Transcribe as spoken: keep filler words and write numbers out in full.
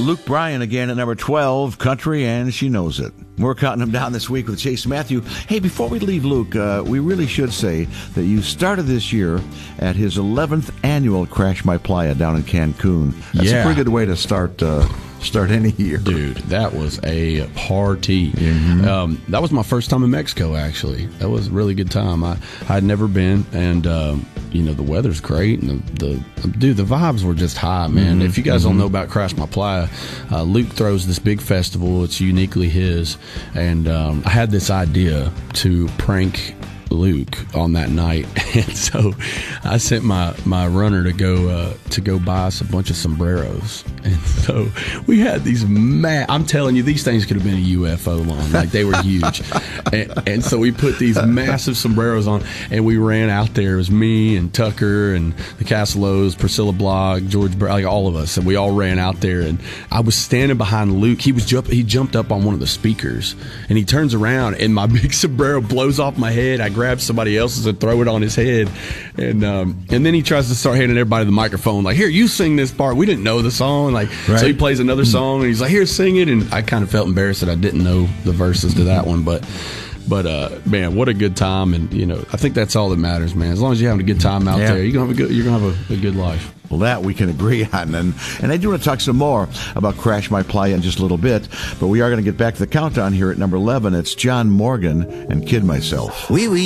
Luke Bryan again at number twelve, Country, and She Knows It. We're counting him down this week with Chase Matthew. Hey, before we leave Luke, uh, we really should say that you started this year at his eleventh annual Crash My Playa down in Cancun. That's yeah. a pretty good way to start uh, start any year. Dude, that was a party. Mm-hmm. Um, that was my first time in Mexico, actually. That was a really good time. I had never been, and, um, you know, the weather's great, and the, the dude, the vibes were just high, man. Mm-hmm. If you guys mm-hmm. don't know about Crash My Playa, uh, Luke throws this big festival. It's uniquely his, and um, I had this idea to prank Luke on that night, and so I sent my my runner to go uh, to go buy us a bunch of sombreros, and so we had these ma- I'm telling you, these things could have been a U F O lawn, like they were huge, and, and so we put these massive sombreros on, and we ran out there. It was me and Tucker and the Castellos, Priscilla Block, George, Br- like all of us, and we all ran out there. And I was standing behind Luke. He was jump- he jumped up on one of the speakers, and he turns around, and my big sombrero blows off my head. I grab somebody else's and throw it on his head, and um, and then he tries to start handing everybody the microphone, like, here, you sing this part. We didn't know the song, like, right. So he plays another song, and he's like, here, sing it. And I kind of felt embarrassed that I didn't know the verses to that one, but but uh, man, what a good time. And you know, I think that's all that matters, man. As long as you're having a good time out yeah. there, you're gonna have a good you're gonna have a, a good life. Well, that we can agree on. And, and I do want to talk some more about Crash My Playa in just a little bit, but we are going to get back to the countdown here at number eleven. It's John Morgan and Kid Myself. Oui, oui.